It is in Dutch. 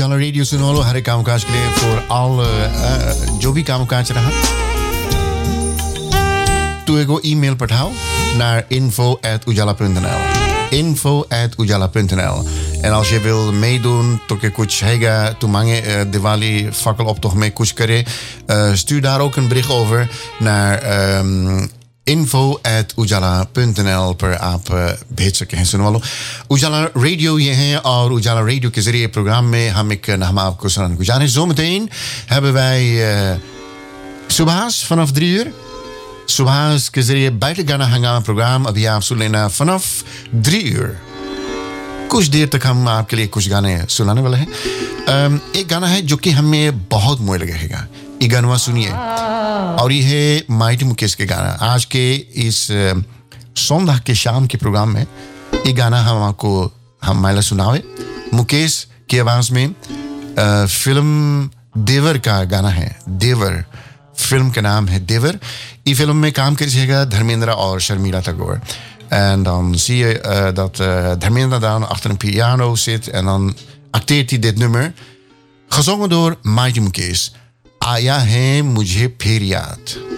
उजाला रेडियो सुन वालों हर एक कामकाज के लिए फॉर ऑल जो भी कामकाज रहा तो एगो ईमेल पठाओ naar info@ujala.nl info@ujala.nl En als je wil meedoen, to ke kuch hega, to mange Diwali fakkeloptocht mee kuch kare, stuur daar ook een bericht over naar info@ujala.nl पर आप भेज सके हैं सुनने वालों उजाला रेडियो ये हैं और उजाला रेडियो के जरिए प्रोग्राम में हम आपको सुनाने को जा रहे हैं zometeen hebben wij Subhas vanaf 3 uur Subhas के जरिए बैठ गाना हंगामा प्रोग्राम अभी आप सुन लेना vanaf 3 uur कुछ देर तक हम आपके लिए कुछ गाने सुनाने वाले हैं एक गाना है जो कि हमें बहुत मोह लगेगा ये गाना सुनिए और ये है माइटी मुकेश के गाना आज के इस सोमवार के शाम के प्रोग्राम में ये गाना हम माइला सुनावे मुकेश की आवाज में फिल्म देवर का गाना है देवर फिल्म का नाम है देवर ये फिल्म में काम करिएगा धर्मेंद्र और शर्मिला Tagore en dan zie je dat Dharmendra daar achter een piano zit en dan acteert hij dit nummer gezongen door Mighty Mukesh Aaya hai mujhe phir yaad